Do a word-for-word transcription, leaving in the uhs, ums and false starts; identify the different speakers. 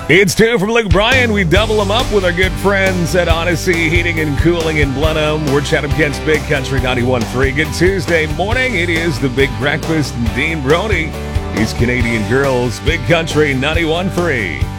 Speaker 1: It's two from Luke Bryan. We double them up with our good friends at Odyssey Heating and Cooling in Blenheim. We're Chatham Kent's Big Country ninety-one point three. Good Tuesday morning. It is the Big Breakfast. Dean Brody. He's Canadian Girls. Big Country ninety-one point three.